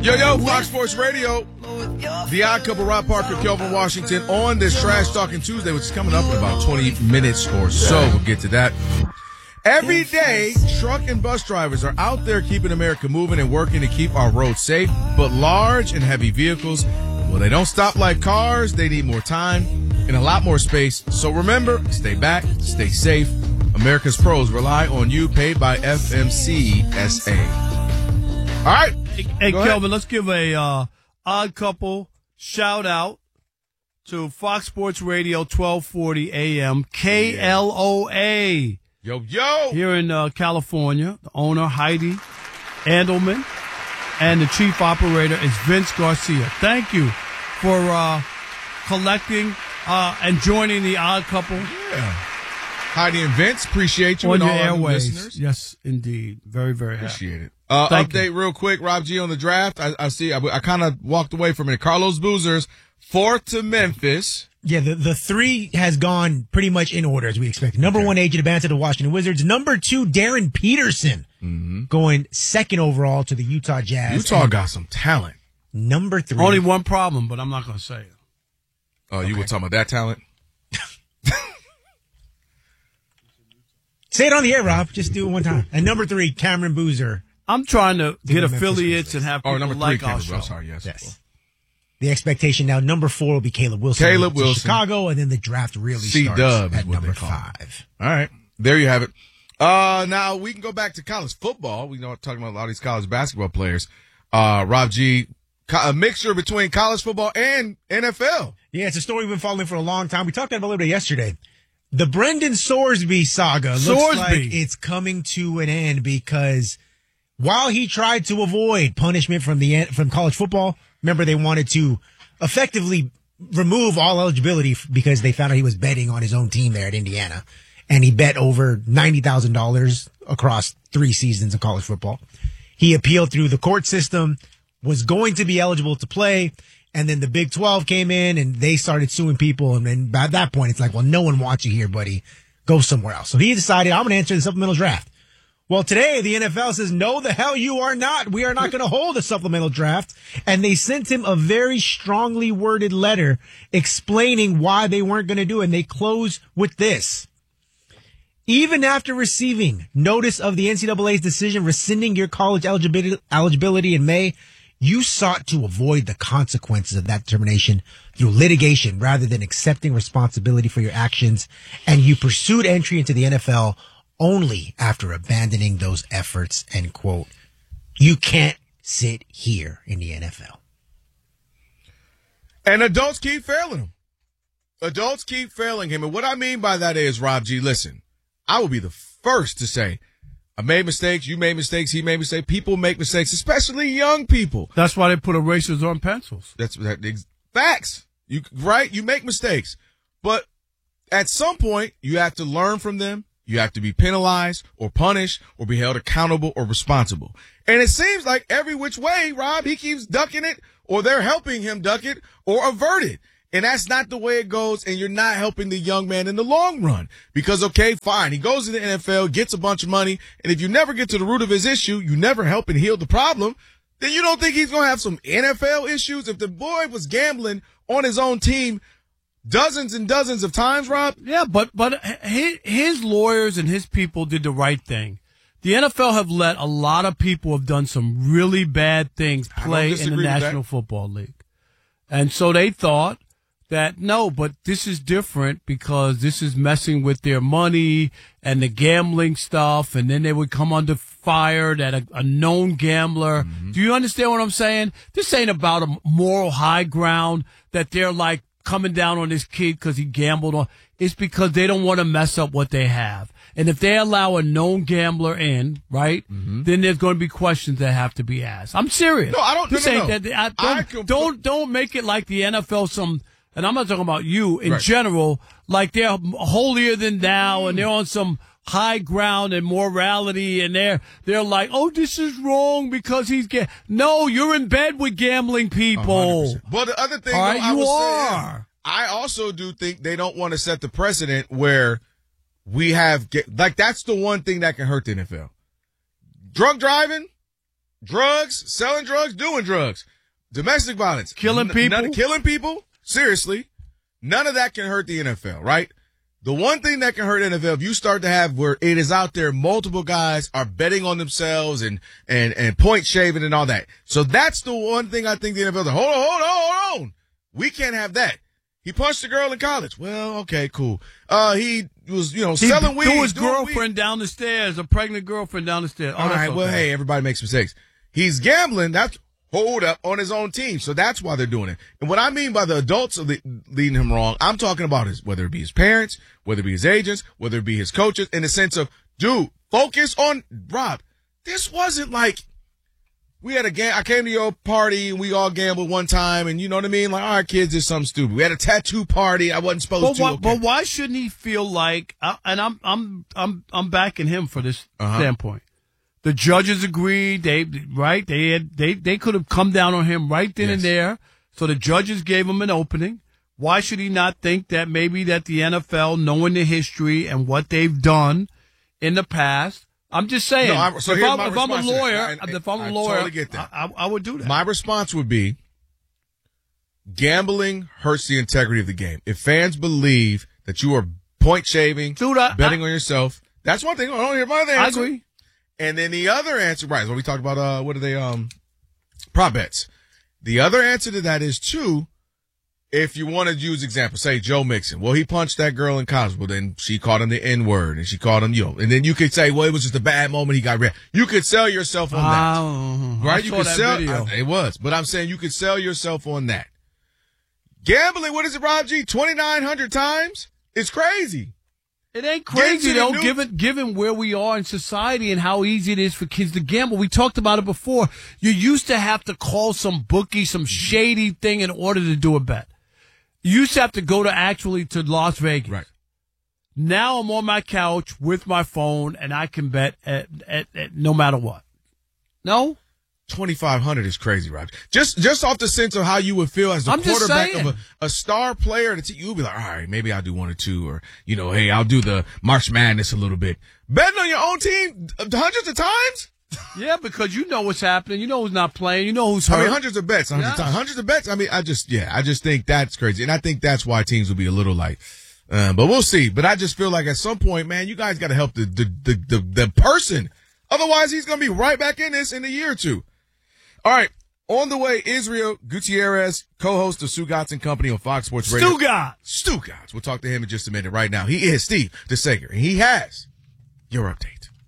Yo, Fox Sports Radio. The Odd Couple, Rob Parker, Kelvin Washington on this Trash Talking Tuesday, which is coming up in about 20 minutes or so. We'll get to that. Every day, truck and bus drivers are out there keeping America moving and working to keep our roads safe. But large and heavy vehicles, well, they don't stop like cars. They need more time and a lot more space. So remember, stay back, stay safe. America's pros rely on you, paid by FMCSA. All right. Hey, Kelvin, let's give a Odd Couple shout out to Fox Sports Radio 1240 AM KLOA. Yo. Here in California, the owner, Heidi Andelman, and the chief operator is Vince Garcia. Thank you for collecting and joining the Odd Couple. Yeah. Heidi and Vince, appreciate you on and your all our airways. listeners. Yes, indeed. Very, very happy. Appreciate it. Update real quick, Rob G on the draft. I see. I kind of walked away from it. Carlos Boozers, 4th to Memphis. Yeah, the 3 has gone pretty much in order as we expected. Number 1, AJ Dubance to the Washington Wizards. Number 2, Darren Peterson, going 2nd overall to the Utah Jazz. Utah got some talent. Number 3. Only one problem, but I'm not going to say it. Oh, you were talking about that talent? Say it on the air, Rob. Just do it one time. And number 3, Cameron Boozer. I'm trying to get affiliates and have people number 3, like our Caleb. show. I'm sorry, yes. The expectation now, number 4 will be Caleb Wilson. To Chicago, and then the draft really starts at number 5. All right. There you have it. Now, we can go back to college football. We know talking about a lot of these college basketball players. Rob G, a mixture between college football and NFL. Yeah, it's a story we've been following for a long time. We talked about it a little bit yesterday. The Brendan Sorsby saga looks like it's coming to an end because while he tried to avoid punishment from college football, remember they wanted to effectively remove all eligibility because they found out he was betting on his own team there at Indiana, and he bet over $90,000 across 3 seasons of college football. He appealed through the court system, was going to be eligible to play, and then the Big 12 came in and they started suing people. And then by that point, it's like, well, no one wants you here, buddy. Go somewhere else. So he decided, I'm going to enter the supplemental draft. Well, today the NFL says, no, the hell you are not. We are not going to hold a supplemental draft. And they sent him a very strongly worded letter explaining why they weren't going to do it. And they close with this. Even after receiving notice of the NCAA's decision rescinding your college eligibility in May, you sought to avoid the consequences of that determination through litigation rather than accepting responsibility for your actions, and you pursued entry into the NFL only after abandoning those efforts, end quote. You can't sit here in the NFL. And adults keep failing him. Adults keep failing him. And what I mean by that is, Rob G, listen, I will be the first to say, I made mistakes, you made mistakes, he made mistakes. People make mistakes, especially young people. That's why they put erasers on pencils. That's facts. You make mistakes. But at some point, you have to learn from them. You have to be penalized or punished or be held accountable or responsible. And it seems like every which way, Rob, he keeps ducking it, or they're helping him duck it or avert it. And that's not the way it goes, and you're not helping the young man in the long run. Because, okay, fine, he goes to the NFL, gets a bunch of money, and if you never get to the root of his issue, you never help and heal the problem, then you don't think he's going to have some NFL issues? If the boy was gambling on his own team dozens and dozens of times, Rob? Yeah, but his lawyers and his people did the right thing. The NFL have let a lot of people have done some really bad things play in the National Football League. And so they thought that, no, but this is different because this is messing with their money and the gambling stuff, and then they would come under fire that a known gambler. Mm-hmm. Do you understand what I'm saying? This ain't about a moral high ground that they're like coming down on this kid because he gambled on. It's because they don't want to mess up what they have. And if they allow a known gambler in, right, then there's going to be questions that have to be asked. I'm serious. No, I don't. This no. ain't that. Don't make it like the NFL some. And I'm not talking about you in general. Like they're holier than thou, and they're on some high ground and morality, and they're like, oh, this is wrong because he's no, you're in bed with gambling people. 100%. Well, the other thing, all right, though, you are. I also do think they don't want to set the precedent where we have that's the one thing that can hurt the NFL. Drunk driving, drugs, selling drugs, doing drugs, domestic violence, killing people. Seriously, none of that can hurt the NFL, right? The one thing that can hurt NFL, if you start to have where it is out there, multiple guys are betting on themselves and point shaving and all that. So that's the one thing I think the NFL, hold on. We can't have that. He punched a girl in college. Well, okay, cool. He was, selling weed. Threw his girlfriend down the stairs, a pregnant girlfriend down the stairs. All right, well, hey, everybody makes mistakes. He's gambling. That's hold up on his own team. So that's why they're doing it. And what I mean by the adults leading him wrong, I'm talking about whether it be his parents, whether it be his agents, whether it be his coaches, in the sense of, dude, focus on Rob. This wasn't like we had a game. I came to your party and we all gambled one time, and you know what I mean? Like, all right, kids, it's something stupid. We had a tattoo party. I wasn't supposed to. But why shouldn't he feel like? And I'm backing him for this standpoint. The judges agreed. They could have come down on him right then and there. So the judges gave him an opening. Why should he not think that maybe that the NFL, knowing the history and what they've done in the past? I'm just saying. No, if I'm a lawyer, totally get that. I would do that. My response would be, gambling hurts the integrity of the game. If fans believe that you are point shaving, betting on yourself, that's one thing. I don't hear my other answer. I agree. And then the other answer, right, is what we talked about, what are they, prop bets. The other answer to that is, too, if you want to use example, say Joe Mixon. Well, he punched that girl in college. Well, then she called him the N-word, and she called him, and then you could say, well, it was just a bad moment. He got red. You could sell yourself on that. Right? You could sell. It was. But I'm saying you could sell yourself on that. Gambling, what is it, Rob G? 2,900 times? It's crazy. It ain't crazy, though, given where we are in society and how easy it is for kids to gamble. We talked about it before. You used to have to call some bookie, some shady thing in order to do a bet. You used to have to go to Las Vegas. Right. Now I'm on my couch with my phone, and I can bet at no matter what. No? 2,500 is crazy, Roger. Just off the sense of how you would feel as the quarterback of a star player, you'll be like, all right, maybe I'll do one or two, or, hey, I'll do the March Madness a little bit. Betting on your own team hundreds of times? Yeah, because you know what's happening. You know who's not playing. You know who's hurt. I mean, hundreds of bets, hundreds of bets. I mean, I just think that's crazy. And I think that's why teams will be a little like, but we'll see. But I just feel like at some point, man, you guys got to help the person. Otherwise, he's going to be right back in this in a year or two. All right. On the way, Israel Gutierrez, co-host of Stugotz and Company on Fox Sports Radio. Stugotz. We'll talk to him in just a minute. Right now, he is Steve DeSager, and he has your update.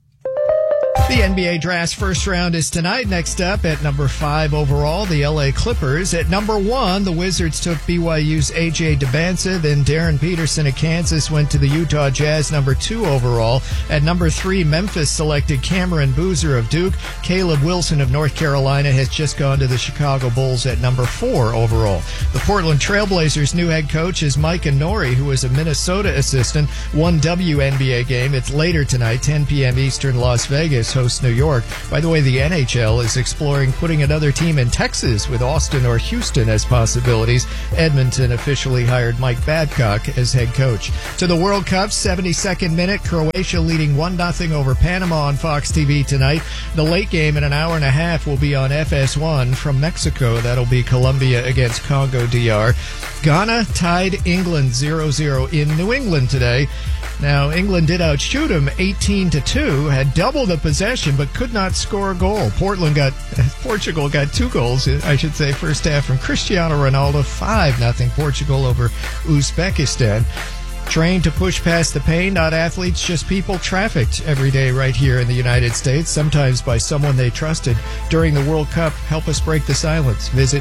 The NBA Draft's first round is tonight. Next up at number 5 overall, the LA Clippers. At number 1, the Wizards took BYU's A.J. Dybantsa. Then Darren Peterson of Kansas went to the Utah Jazz, number 2 overall. At number 3, Memphis selected Cameron Boozer of Duke. Caleb Wilson of North Carolina has just gone to the Chicago Bulls at number 4 overall. The Portland Trailblazers' new head coach is Micah Nori, who is a Minnesota assistant. One WNBA game. It's later tonight, 10 p.m. Eastern, Las Vegas hosts New York. By the way, the NHL is exploring putting another team in Texas with Austin or Houston as possibilities. Edmonton officially hired Mike Babcock as head coach. To the World Cup, 72nd minute, Croatia leading 1-0 over Panama on Fox TV tonight. The late game in an hour and a half will be on FS1 from Mexico. That'll be Colombia against Congo DR. Ghana tied England 0-0 in New England today. Now, England did outshoot them 18-2, had double the possession, but could not score a goal. Portugal got 2 goals, I should say, first half from Cristiano Ronaldo, 5-0 Portugal over Uzbekistan. Trained to push past the pain, not athletes, just people trafficked every day right here in the United States, sometimes by someone they trusted. During the World Cup, help us break the silence. Visit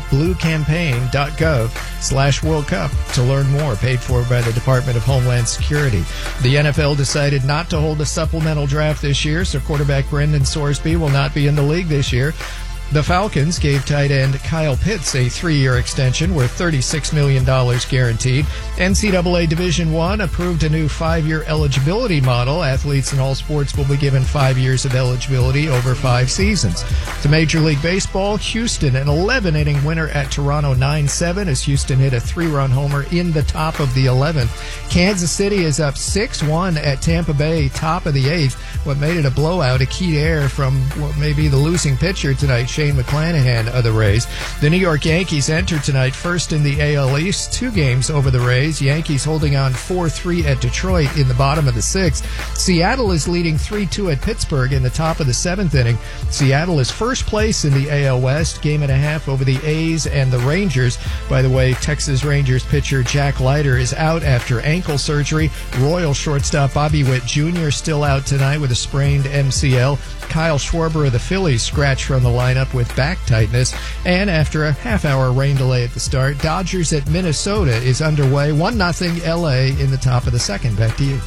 bluecampaign.gov/World Cup to learn more, paid for by the Department of Homeland Security. The NFL decided not to hold a supplemental draft this year, so quarterback Brendan Sorsby will not be in the league this year. The Falcons gave tight end Kyle Pitts a 3-year extension worth $36 million guaranteed. NCAA Division I approved a new 5-year eligibility model. Athletes in all sports will be given 5 years of eligibility over 5 seasons. To Major League Baseball, Houston, an 11-inning winner at Toronto 9-7 as Houston hit a 3-run homer in the top of the 11th. Kansas City is up 6-1 at Tampa Bay, top of the 8th. What made it a blowout, a key to air from what may be the losing pitcher tonight, Shane McClanahan of the Rays. The New York Yankees enter tonight first in the AL East, 2 games over the Rays. Yankees holding on 4-3 at Detroit in the bottom of the 6th. Seattle is leading 3-2 at Pittsburgh in the top of the 7th inning. Seattle is first place in the AL West, game and a half over the A's and the Rangers. By the way, Texas Rangers pitcher Jack Leiter is out after ankle surgery. Royal shortstop Bobby Witt Jr. still out tonight with a sprained MCL. Kyle Schwarber of the Phillies scratched from the lineup with back tightness. And after a half-hour rain delay at the start, Dodgers at Minnesota is underway. 1-0 LA in the top of the 2nd. Back to you.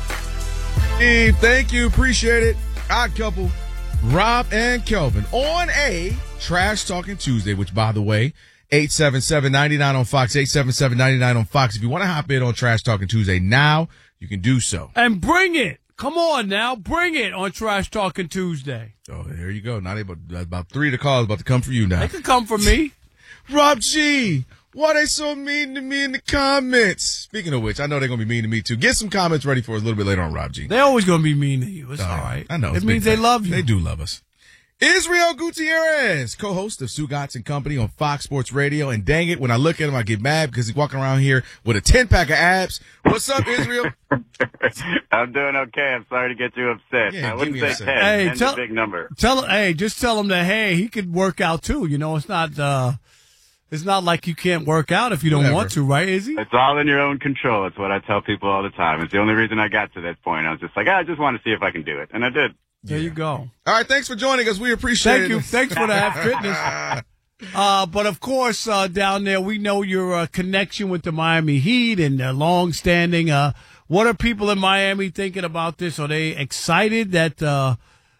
Steve, thank you. Appreciate it. Odd couple, Rob and Kelvin on a Trash Talking Tuesday, which, by the way, 877-99 on Fox, 877-99 on Fox. If you want to hop in on Trash Talking Tuesday now, you can do so. And bring it. Come on now. Bring it on Trash Talking Tuesday. Oh, there you go. Not about 3 of the calls about to come for you now. They can come for me. Rob G, why they so mean to me in the comments? Speaking of which, I know they're going to be mean to me too. Get some comments ready for us a little bit later on, Rob G. They're always going to be mean to you. It's all right. I know. It means they love you. They do love us. Israel Gutierrez, co-host of Sugats and Company on Fox Sports Radio. And dang it, when I look at him, I get mad because he's walking around here with a 10-pack of abs. What's up, Israel? I'm doing okay. I'm sorry to get you upset. Yeah, I wouldn't say 10. Hey, 10's a big number. Just tell him that, hey, he could work out too. You know, it's not like you can't work out if you don't want to, right, Izzy? It's all in your own control. It's what I tell people all the time. It's the only reason I got to this point. I was just like, I just want to see if I can do it. And I did. There you go. All right, thanks for joining us. We appreciate it. Thank you. Thanks for that fitness. But of course, down there, we know your connection with the Miami Heat and long-standing. What are people in Miami thinking about this? Are they excited that the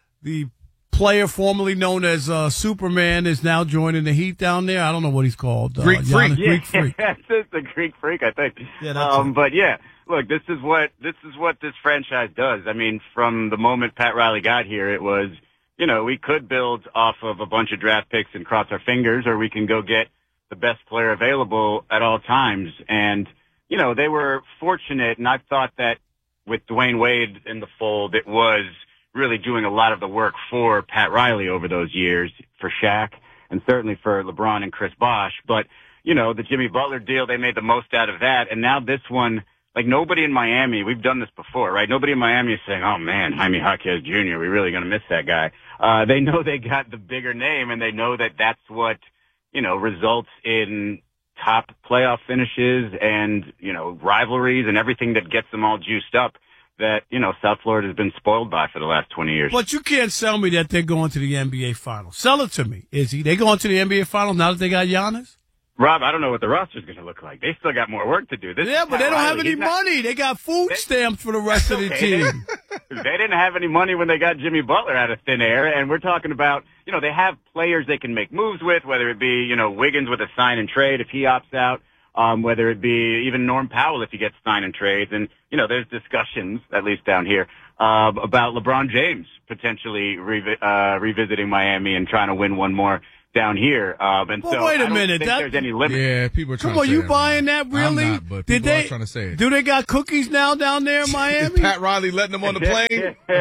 player formerly known as Superman is now joining the Heat down there? I don't know what he's called. Greek Freak. Greek Freak. It's the Greek Freak, I think. Yeah, that's it. But yeah. Look, this is what this franchise does. I mean, from the moment Pat Riley got here, it was, you know, we could build off of a bunch of draft picks and cross our fingers, or we can go get the best player available at all times. And, you know, they were fortunate, and I thought that with Dwayne Wade in the fold, it was really doing a lot of the work for Pat Riley over those years, for Shaq, and certainly for LeBron and Chris Bosh. But, you know, the Jimmy Butler deal, they made the most out of that. And now this one, like, nobody in Miami, we've done this before, right? Nobody in Miami is saying, oh man, Jaime Jaquez Jr., we're really going to miss that guy. They know they got the bigger name, and they know that that's what, you know, results in top playoff finishes and, you know, rivalries and everything that gets them all juiced up that, you know, South Florida has been spoiled by for the last 20 years. But you can't sell me that they're going to the NBA Finals. Sell it to me, Izzy. They going to the NBA Finals now that they got Giannis? Rob, I don't know what the roster's going to look like. They still got more work to do. But they don't have any money. They got food stamps for the rest of the team. They didn't have any money when they got Jimmy Butler out of thin air, and we're talking about, you know, they have players they can make moves with, whether it be, you know, Wiggins with a sign and trade if he opts out, whether it be even Norm Powell if he gets sign and trades. And, you know, there's discussions, at least down here, about LeBron James potentially revisiting Miami and trying to win one more down here. And well, so wait a I don't minute. think there's any limit. Yeah, people are trying Come on, to say you that, buying right? that really? I'm not, but people are trying to say it. Do they got cookies now down there in Miami? Is Pat Riley letting them on the plane? Do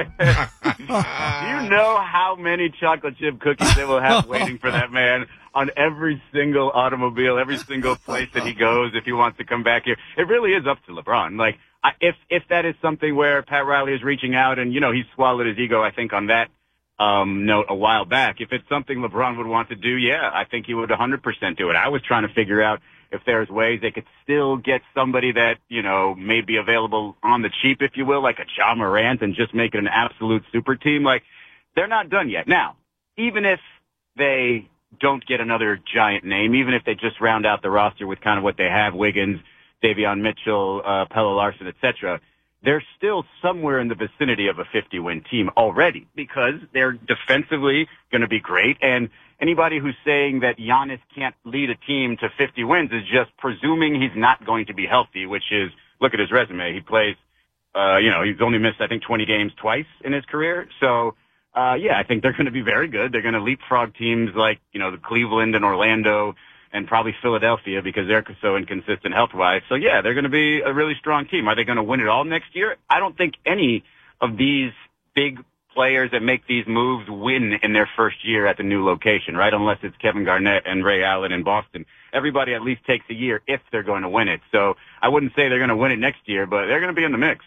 you know how many chocolate chip cookies they will have waiting for that man on every single automobile, every single place that he goes if he wants to come back here? It really is up to LeBron. Like, if that is something where Pat Riley is reaching out and, you know, he's swallowed his ego, I think, on that note a while back. If it's something LeBron would want to do, yeah, I think he would 100% do it. I was trying to figure out if there's ways they could still get somebody that, you know, may be available on the cheap, if you will, like a Ja Morant, and just make it an absolute super team. Like, they're not done yet. Now, even if they don't get another giant name, even if they just round out the roster with kind of what they have, Wiggins, Davion Mitchell, Pelle Larsson, etc., they're still somewhere in the vicinity of a 50-win team already because they're defensively going to be great. And anybody who's saying that Giannis can't lead a team to 50 wins is just presuming he's not going to be healthy, which is, look at his resume. He plays, you know, he's only missed, I think, 20 games twice in his career. So, yeah, I think they're going to be very good. They're going to leapfrog teams like, you know, the Cleveland and Orlando and probably Philadelphia because they're so inconsistent health-wise. So, yeah, they're going to be a really strong team. Are they going to win it all next year? I don't think any of these big players that make these moves win in their first year at the new location, right? Unless it's Kevin Garnett and Ray Allen in Boston. Everybody at least takes a year if they're going to win it. So I wouldn't say they're going to win it next year, but they're going to be in the mix.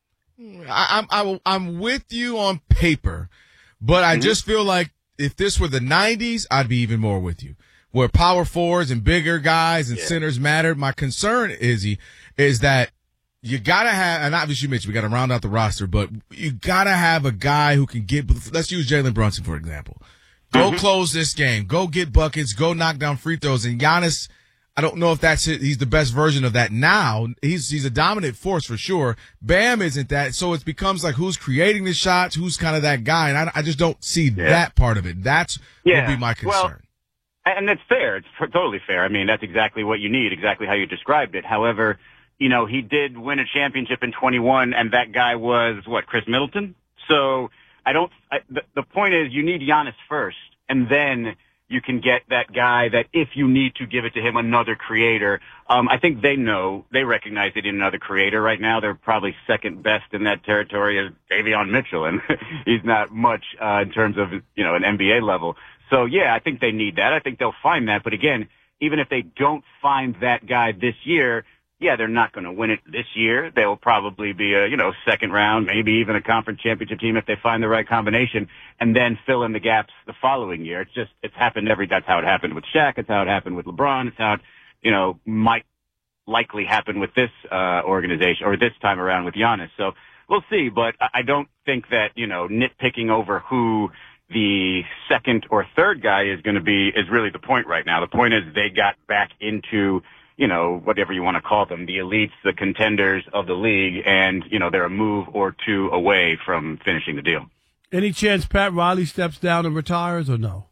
I'm with you on paper, but I just feel like if this were the 90s, I'd be even more with you. Where power forwards and bigger guys and centers mattered. My concern, Izzy, is that you gotta have, and obviously you mentioned we gotta round out the roster, but you gotta have a guy who can get, let's use Jalen Brunson, for example. Go close this game. Go get buckets. Go knock down free throws. And Giannis, I don't know if that's it. He's the best version of that now. He's a dominant force for sure. Bam isn't that. So it becomes like who's creating the shots, who's kind of that guy. And I just don't see that part of it. That's would be my concern. Well, and it's fair. It's totally fair. I mean, that's exactly what you need, exactly how you described it. However, you know, he did win a championship in 21, and that guy was, Chris Middleton? So the point is you need Giannis first, and then you can get that guy that if you need to give it to him, another creator. I think they recognize they need another creator right now. They're probably second best in that territory as Davion Mitchell, and he's not much in terms of, you know, an NBA level. So, yeah, I think they need that. I think they'll find that. But, again, even if they don't find that guy this year, yeah, they're not going to win it this year. They'll probably be a, second round, maybe even a conference championship team if they find the right combination, and then fill in the gaps the following year. It's happened that's how it happened with Shaq. It's how it happened with LeBron. It's how it, might likely happen with this organization or this time around with Giannis. So we'll see. But I don't think that, nitpicking over who the second or third guy is going to be is really the point right now. The point is they got back into, whatever you want to call them, the elites, the contenders of the league, and, they're a move or two away from finishing the deal. Any chance Pat Riley steps down and retires or no?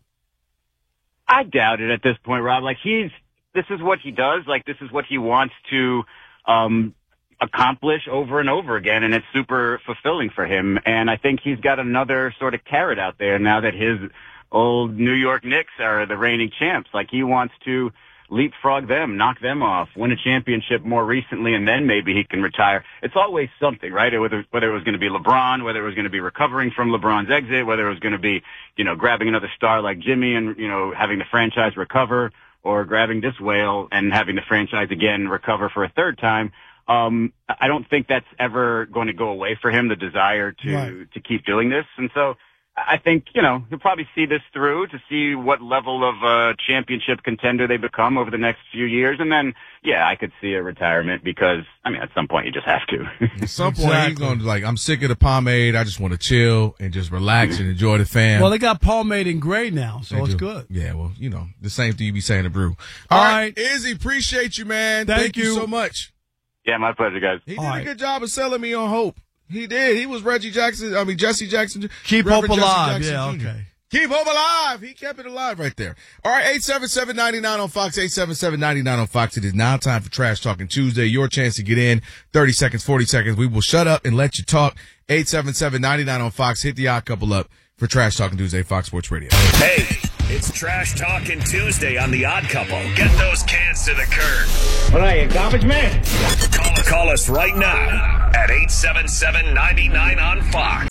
I doubt it at this point, Rob. This is what he does. This is what he wants to accomplish over and over again, and it's super fulfilling for him. And I think he's got another sort of carrot out there now that his old New York Knicks are the reigning champs. He wants to leapfrog them, knock them off, win a championship more recently, and then maybe he can retire. It's always something, right? Whether it was going to be LeBron, whether it was going to be recovering from LeBron's exit, whether it was going to be, grabbing another star like Jimmy and, having the franchise recover, or grabbing this whale and having the franchise again recover for a third time. I don't think that's ever going to go away for him, the desire to keep doing this. And so I think, he'll probably see this through to see what level of championship contender they become over the next few years. And then, I could see a retirement because, at some point you just have to. At some point he's going to I'm sick of the pomade. I just want to chill and just relax and enjoy the fam. Well, they got pomade in gray now, so it's good. Yeah, well, the same thing you be saying to Brew. All right, Izzy, appreciate you, man. Thank you so much. Yeah, my pleasure, guys. He did a good job of selling me on hope. He did. He was Jesse Jackson. Keep hope alive. Yeah, okay. Keep hope alive. He kept it alive right there. All right, 877-99 on Fox, 877-99 on Fox. It is now time for Trash Talking Tuesday. Your chance to get in. 30 seconds, 40 seconds. We will shut up and let you talk. 877-99 on Fox. Hit the odd couple up for Trash Talking Tuesday, Fox Sports Radio. Hey, it's Trash Talking Tuesday on The Odd Couple. Get those cans to the curb. What are you, garbage man? Call us right now at 877-99 on Fox.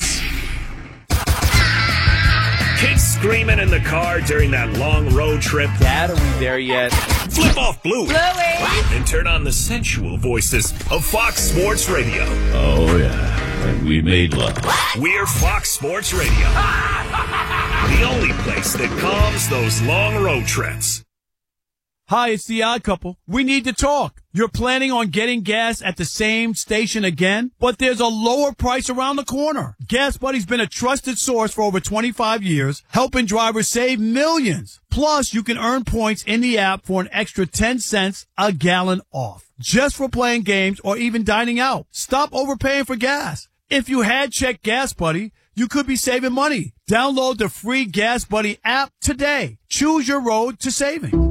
Kids screaming in the car during that long road trip. Dad, are we there yet? Flip off Bluey. And turn on the sensual voices of Fox Sports Radio. Oh, yeah. And we made love. We're Fox Sports Radio. The only place that calms those long road trips. Hi, it's The Odd Couple. We need to talk. You're planning on getting gas at the same station again, but there's a lower price around the corner. Gas Buddy's been a trusted source for over 25 years, helping drivers save millions. Plus, you can earn points in the app for an extra 10 cents a gallon off, just for playing games or even dining out. Stop overpaying for gas. If you had checked Gas Buddy, you could be saving money. Download the free Gas Buddy app today. Choose your road to saving.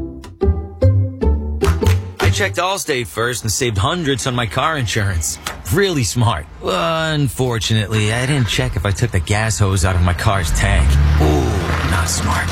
I checked Allstate first and saved hundreds on my car insurance. Really smart. Unfortunately, I didn't check if I took the gas hose out of my car's tank. Ooh, not smart.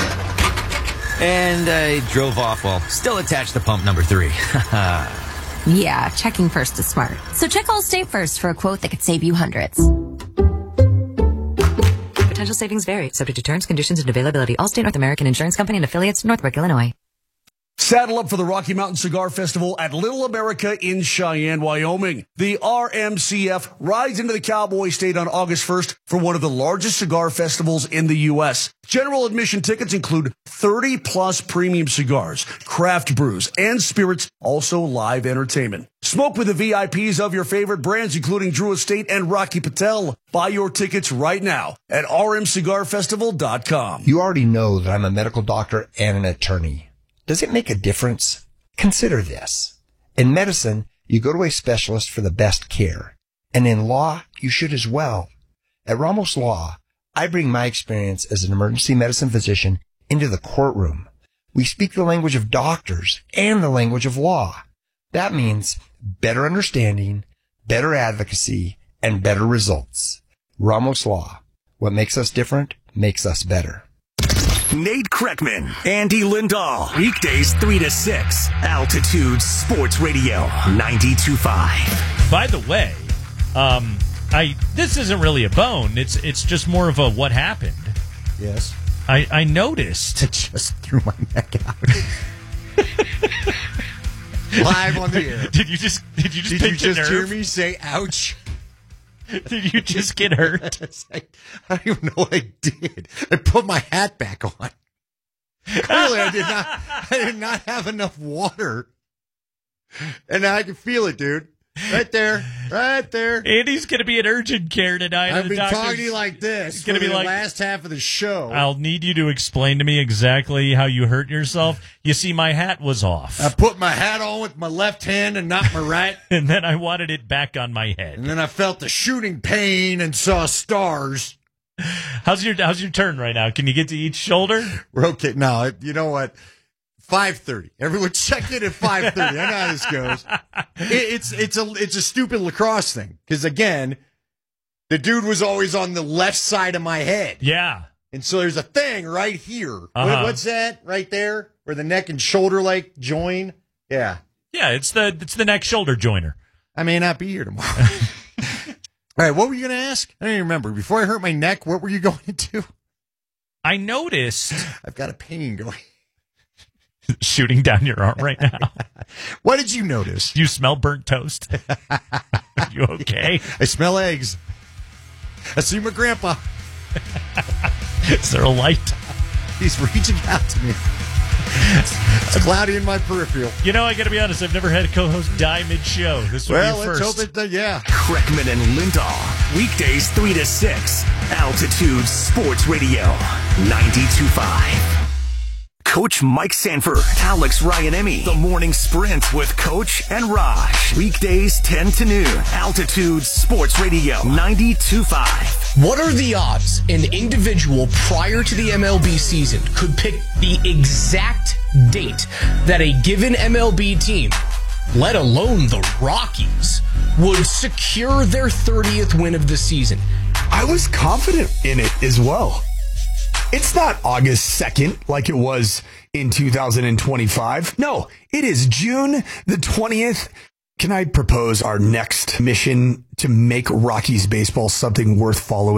And I drove off while still attached to pump number 3. Yeah, checking first is smart. So check Allstate first for a quote that could save you hundreds. Potential savings vary, subject to terms, conditions, and availability. Allstate North American Insurance Company and affiliates, Northbrook, Illinois. Saddle up for the Rocky Mountain Cigar Festival at Little America in Cheyenne, Wyoming. The RMCF rides into the Cowboy State on August 1st for one of the largest cigar festivals in the U.S. General admission tickets include 30-plus premium cigars, craft brews, and spirits, also live entertainment. Smoke with the VIPs of your favorite brands, including Drew Estate and Rocky Patel. Buy your tickets right now at rmcigarfestival.com. You already know that I'm a medical doctor and an attorney. Does it make a difference? Consider this. In medicine, you go to a specialist for the best care. And in law, you should as well. At Ramos Law, I bring my experience as an emergency medicine physician into the courtroom. We speak the language of doctors and the language of law. That means better understanding, better advocacy, and better results. Ramos Law. What makes us different makes us better. Nate Kreckman, Andy Lindahl. Weekdays 3 to 6. Altitude Sports Radio 92.5. By the way, this isn't really a bone. It's just more of a what happened. Yes. I noticed. I just threw my neck out. Live on the air. Did you just hear me say ouch? Did you just get hurt? I don't even know what I did. I put my hat back on. Clearly, I did not have enough water. And I can feel it, dude. Right there. Andy's going to be in urgent care tonight. I've been talking to you like this for the last half of the show. I'll need you to explain to me exactly how you hurt yourself. You see, my hat was off. I put my hat on with my left hand and not my right. And then I wanted it back on my head. And then I felt the shooting pain and saw stars. How's your turn right now? Can you get to each shoulder? We're okay. No, you know what? 5:30. Everyone check in at 5:30. I know how this goes. It's a stupid lacrosse thing. Because again, the dude was always on the left side of my head. Yeah. And so there's a thing right here. Uh-huh. What's that right there? Where the neck and shoulder like join? Yeah. Yeah, it's the neck shoulder joiner. I may not be here tomorrow. All right, what were you going to ask? I don't even remember. Before I hurt my neck, what were you going to do? I noticed. I've got a pain going. Shooting down your arm right now. What did you notice? Do you smell burnt toast? Are you okay? I smell eggs. I see my grandpa. Is there a light? He's reaching out to me. It's cloudy in my peripheral. You know, I got to be honest. I've never had a co-host die mid-show. This will be let's first. hope it. Yeah. Kreckman and Lindahl. Weekdays 3 to 6. Altitude Sports Radio 92.5. Coach Mike Sanford, Alex Ryan-Emmy, The Morning Sprint with Coach and Raj. Weekdays 10 to noon. Altitude Sports Radio 92.5. What are the odds an individual prior to the MLB season could pick the exact date that a given MLB team, let alone the Rockies, would secure their 30th win of the season? I was confident in it as well. It's not August 2nd like it was in 2025. No, it is June the 20th. Can I propose our next mission to make Rockies baseball something worth following?